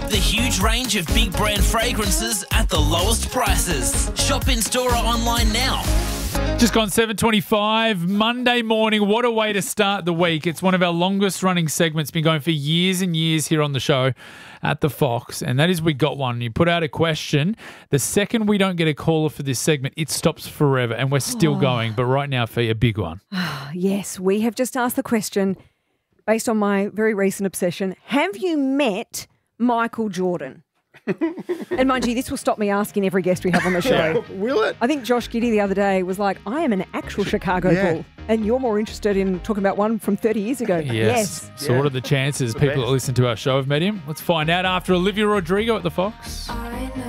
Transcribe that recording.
The huge range of big brand fragrances at the lowest prices. Shop in store or online now. Just gone 7:25, Monday morning. What a way to start the week. It's one of our longest running segments, been going for years and years here on the show at the Fox, and that is We Got One. You put out a question. The second we don't get a caller for this segment, it stops forever, and we're still going. But right now, Fee, a big one. Yes, we have just asked the question based on my very recent obsession. Have you met Michael Jordan? And mind you, this will stop me asking every guest we have on the show. Will it? I think Josh Giddey the other day was like, I am an actual Chicago Bull, and you're more interested in talking about one from 30 years ago. Yes. So what are the chances people that listen to our show have met him? Let's find out after Olivia Rodrigo at the Fox.